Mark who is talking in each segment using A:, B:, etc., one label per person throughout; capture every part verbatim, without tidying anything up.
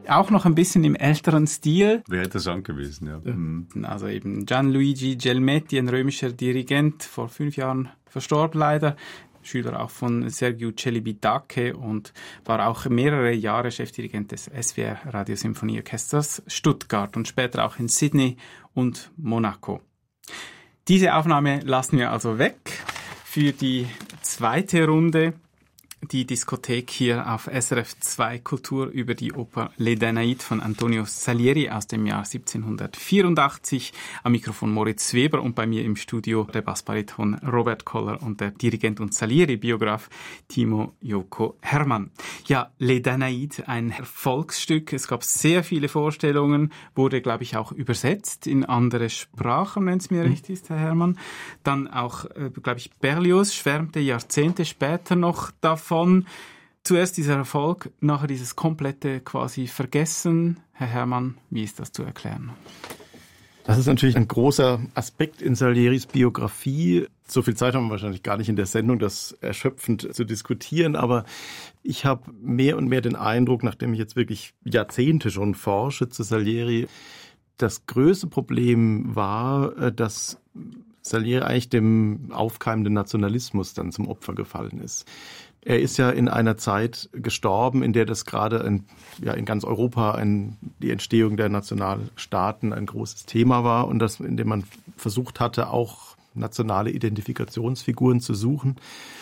A: auch noch ein bisschen im älteren Stil.
B: Wäre interessant gewesen, ja. ja. Mhm.
A: Also eben Gianluigi Gelmetti, ein römischer Dirigent, vor fünf Jahren verstorben leider. Schüler auch von Sergiu Celibidache und war auch mehrere Jahre Chefdirigent des S W R Radiosymphonieorchesters Stuttgart und später auch in Sydney und Monaco. Diese Aufnahme lassen wir also weg für die zweite Runde. Die Diskothek hier auf S R F zwei Kultur über die Oper Le Danaïde von Antonio Salieri aus dem Jahr siebzehnhundertvierundachtzig. Am Mikrofon Moritz Weber und bei mir im Studio der Bassbariton Robert Koller und der Dirigent und Salieri-Biograf Timo Jouko Herrmann. Ja, Le Danaïde, ein Erfolgsstück. Es gab sehr viele Vorstellungen, wurde, glaube ich, auch übersetzt in andere Sprachen, wenn es mir mhm. recht ist, Herr Herrmann. Dann auch, äh, glaube ich, Berlioz schwärmte Jahrzehnte später noch davon. Von zuerst dieser Erfolg, nachher dieses komplette quasi Vergessen. Herr Herrmann, wie ist das zu erklären?
C: Das ist natürlich ein großer Aspekt in Salieris Biografie. So viel Zeit haben wir wahrscheinlich gar nicht in der Sendung, das erschöpfend zu diskutieren. Aber ich habe mehr und mehr den Eindruck, nachdem ich jetzt wirklich Jahrzehnte schon forsche zu Salieri, das größte Problem war, dass Salieri eigentlich dem aufkeimenden Nationalismus dann zum Opfer gefallen ist. Er ist ja in einer Zeit gestorben, in der das gerade in, ja, in ganz Europa ein, die Entstehung der Nationalstaaten ein großes Thema war und das, in dem man versucht hatte, auch nationale Identifikationsfiguren zu suchen.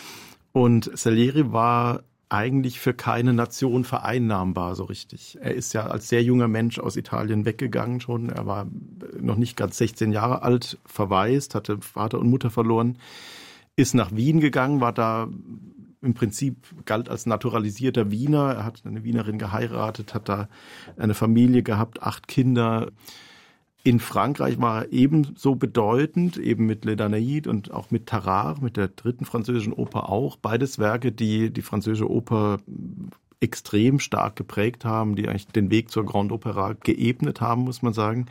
C: Und Salieri war eigentlich für keine Nation vereinnahmbar so richtig. Er ist ja als sehr junger Mensch aus Italien weggegangen schon. Er war noch nicht ganz sechzehn Jahre alt, verwaist, hatte Vater und Mutter verloren, ist nach Wien gegangen, war da im Prinzip galt als naturalisierter Wiener. Er hat eine Wienerin geheiratet, hat da eine Familie gehabt, acht Kinder. In Frankreich war er ebenso bedeutend, eben mit Le Danaïde und auch mit Tarare, mit der dritten französischen Oper auch. Beides Werke, die die französische Oper extrem stark geprägt haben, die eigentlich den Weg zur Grande Opéra geebnet haben, muss man sagen.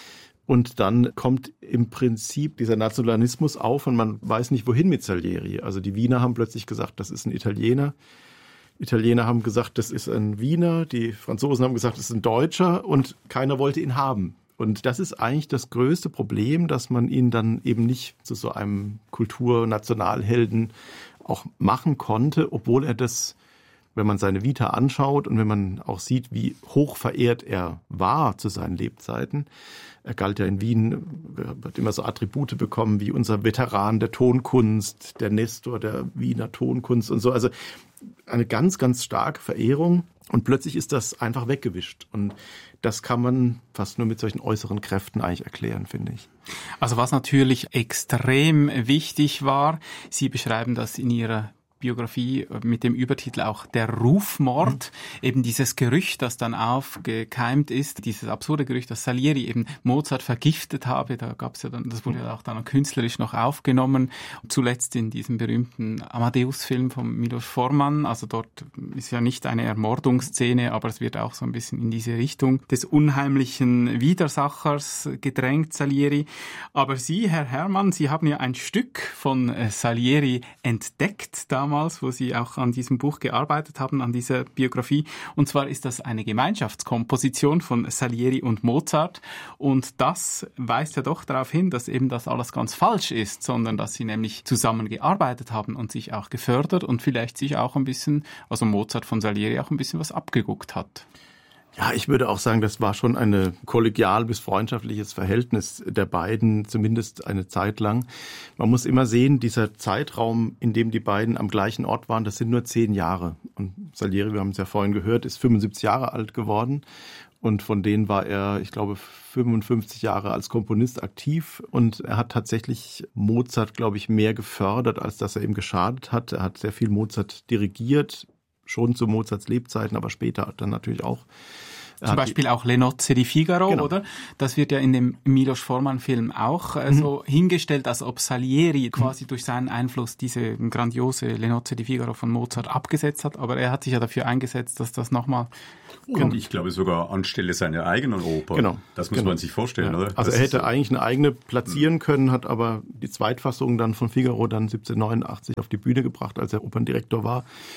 C: Und dann kommt im Prinzip dieser Nationalismus auf und man weiß nicht, wohin mit Salieri. Also die Wiener haben plötzlich gesagt, das ist ein Italiener. Italiener haben gesagt, das ist ein Wiener. Die Franzosen haben gesagt, das ist ein Deutscher. Und keiner wollte ihn haben. Und das ist eigentlich das größte Problem, dass man ihn dann eben nicht zu so einem Kulturnationalhelden auch machen konnte, obwohl er das, wenn man seine Vita anschaut und wenn man auch sieht, wie hoch verehrt er war zu seinen Lebzeiten. Er galt ja in Wien, hat immer so Attribute bekommen wie unser Veteran der Tonkunst, der Nestor der Wiener Tonkunst und so. Also eine ganz, ganz starke Verehrung. Und plötzlich ist das einfach weggewischt. Und das kann man fast nur mit solchen äußeren Kräften eigentlich erklären, finde ich.
A: Also was natürlich extrem wichtig war, Sie beschreiben das in Ihrer Biografie mit dem Übertitel auch der Rufmord, mhm. eben dieses Gerücht, das dann aufgekeimt ist, dieses absurde Gerücht, dass Salieri eben Mozart vergiftet habe, da gab's ja dann, das wurde ja auch dann künstlerisch noch aufgenommen, zuletzt in diesem berühmten Amadeus-Film von Milos Forman, also dort ist ja nicht eine Ermordungsszene, aber es wird auch so ein bisschen in diese Richtung des unheimlichen Widersachers gedrängt, Salieri. Aber Sie, Herr Herrmann, Sie haben ja ein Stück von Salieri entdeckt, da damals, wo Sie auch an diesem Buch gearbeitet haben, an dieser Biografie. Und zwar ist das eine Gemeinschaftskomposition von Salieri und Mozart. Und das weist ja doch darauf hin, dass eben das alles ganz falsch ist, sondern dass sie nämlich zusammengearbeitet haben und sich auch gefördert und vielleicht sich auch ein bisschen, also Mozart von Salieri auch ein bisschen was abgeguckt hat.
C: Ja, ich würde auch sagen, das war schon ein kollegial bis freundschaftliches Verhältnis der beiden, zumindest eine Zeit lang. Man muss immer sehen, dieser Zeitraum, in dem die beiden am gleichen Ort waren, das sind nur zehn Jahre. Und Salieri, wir haben es ja vorhin gehört, ist fünfundsiebzig Jahre alt geworden. Und von denen war er, ich glaube, fünfundfünfzig Jahre als Komponist aktiv. Und er hat tatsächlich Mozart, glaube ich, mehr gefördert, als dass er ihm geschadet hat. Er hat sehr viel Mozart dirigiert, schon zu Mozarts Lebzeiten, aber später dann natürlich auch.
A: Zum Beispiel auch Le Nozze di Figaro, genau. Oder? Das wird ja in dem Milos Forman-Film auch äh, mhm. so hingestellt, als ob Salieri quasi mhm. durch seinen Einfluss diese grandiose Le Nozze di Figaro von Mozart abgesetzt hat. Aber er hat sich ja dafür eingesetzt, dass das nochmal...
B: Und ich glaube sogar anstelle seiner eigenen Oper.
C: Genau.
B: Das muss
C: genau.
B: man sich vorstellen, ja. oder?
C: Also
B: das
C: er hätte eigentlich eine eigene platzieren mhm. können, hat aber die Zweitfassung dann von Figaro dann siebzehnhundertneunundachtzig auf die Bühne gebracht, als er Operndirektor war.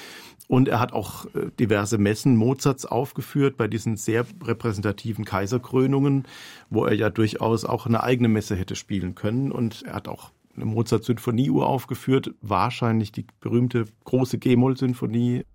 C: Und er hat auch diverse Messen Mozarts aufgeführt bei diesen sehr repräsentativen Kaiserkrönungen, wo er ja durchaus auch eine eigene Messe hätte spielen können. Und er hat auch eine Mozart-Sinfonieuhr aufgeführt, wahrscheinlich die berühmte große G-Moll-Sinfonie